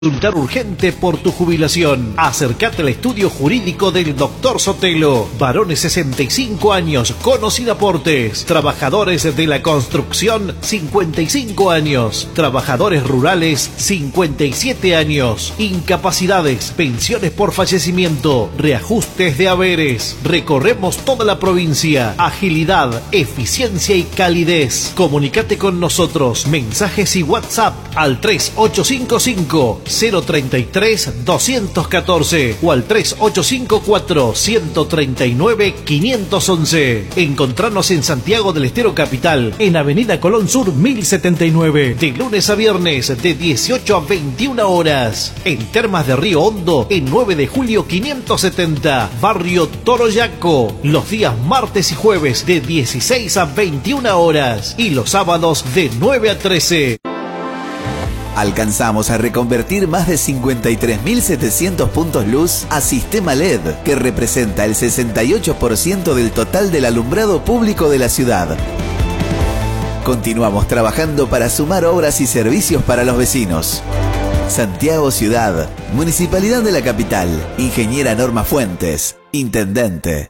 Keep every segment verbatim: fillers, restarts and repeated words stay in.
Consultar urgente por tu jubilación. Acércate al estudio jurídico del doctor Sotelo. Varones sesenta y cinco años con o sin aportes. Trabajadores de la construcción cincuenta y cinco años. Trabajadores rurales cincuenta y siete años. Incapacidades, pensiones por fallecimiento, reajustes de haberes. Recorremos toda la provincia. Agilidad, eficiencia y calidez. Comunicate con nosotros. Mensajes y WhatsApp al tres ocho cinco cinco cero treinta y tres doscientos catorce o al tres ocho cinco cuatro ciento treinta y nueve quinientos once. Encontrarnos en Santiago del Estero Capital, en Avenida Colón Sur mil setenta y nueve, de lunes a viernes de dieciocho a veintiuna horas. En Termas de Río Hondo, en nueve de julio quinientos setenta, Barrio Toroyaco, los días martes y jueves de dieciséis a veintiuna horas y los sábados de nueve a trece. Alcanzamos a reconvertir más de cincuenta y tres mil setecientos puntos luz a sistema L E D, que representa el sesenta y ocho por ciento del total del alumbrado público de la ciudad. Continuamos trabajando para sumar obras y servicios para los vecinos. Santiago Ciudad, Municipalidad de la Capital, Ingeniera Norma Fuentes, Intendente.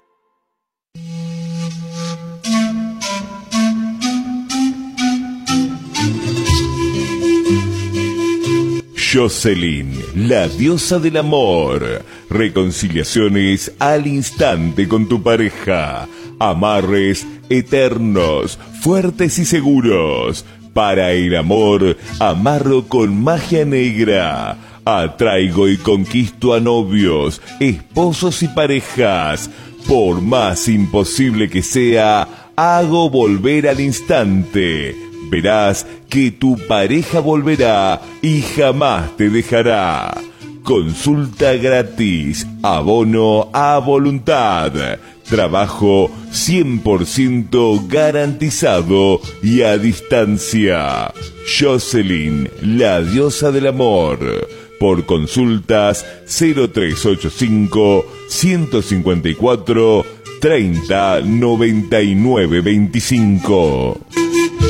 Jocelyn, la diosa del amor. Reconciliaciones al instante con tu pareja. Amarres eternos, fuertes y seguros. Para el amor, amarro con magia negra. Atraigo y conquisto a novios, esposos y parejas. Por más imposible que sea, hago volver al instante. Verás que tu pareja volverá y jamás te dejará. Consulta gratis, abono a voluntad. Trabajo cien por ciento garantizado y a distancia. Jocelyn, la diosa del amor. Por consultas cero tres ocho cinco, ciento cincuenta y cuatro, treinta, noventa y nueve veinticinco.